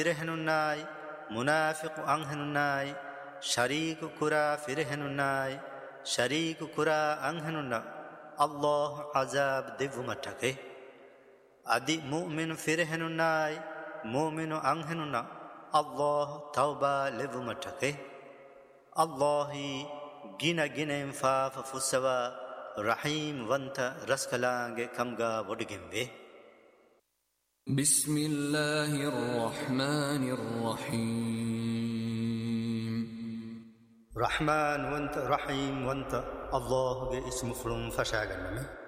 ಫಿರೆಹೆನುನ್ನಾಯ್ ಮುನಾಫಿಕು ಅಂಹೆನುನ್ನಾಯ್ ಶರೀಕು ಕುರಾ ಫಿರೆಹೆನುನ್ನಾಯ್ ಶರೀಕು ಕುರಾ ಅಂಹೆನುನ್ನ ಅಲ್ಲಾಹ್ ಅಜಾಬ್ ದಿವ್ವುಮಟ್ಟಕೆ ಅದಿ ಮುಅ್ಮಿನು ಫಿರೆಹೆನುನ್ನಾಯ್ ಮುಅ್ಮಿನು ಅಂಹೆನುನ್ನ ಅಲ್ಲಾಹ್ ತೌಬಾ ಲಿವ್ವುಮಟ್ಟಕೆ ಅಲ್ಲಾಹಿ ಗಿನ ಗಿನೆಂ ಫಾಫ ಫುಸ್ಸವ ರಹೀಂ ವಂತ ರಸ್ಕಲಾಂಗೆ ಕಂಗಾ ಒಡಗಿಂವೆ. بسم الله الرحمن الرحيم. رحمن وانت رحيم وانت الله اسم فلوم فشاغنمي